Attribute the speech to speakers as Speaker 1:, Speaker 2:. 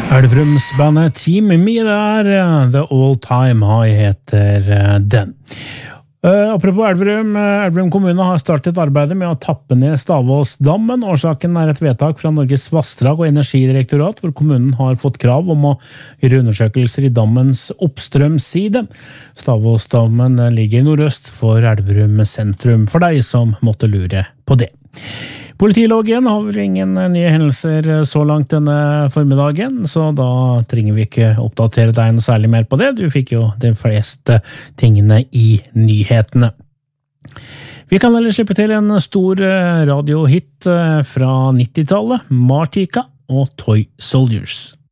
Speaker 1: Elverumsbandet Team Me der, The All Time High heter den. Apropos Elverum, Elverum kommune har startet arbeidet med å tappe ned Stavåsdammen. Årsaken er et vedtak fra Norges Vassdrag- og Energidirektorat, hvor kommunen har fått krav om å gjøre undersøkelser i dammens oppstrømsside. Stavåsdammen ligger nordøst for Elverum sentrum, for deg som måtte lure på det. Politiloggen har ingen nye hendelser så langt denne formiddagen, så da trenger vi ikke oppdatere deg noe særlig mer på det. Du fikk jo de fleste tingene i nyhetene. Vi kan ellers slippe til en stor radiohit fra 90-tallet, Martika og Toy Soldiers.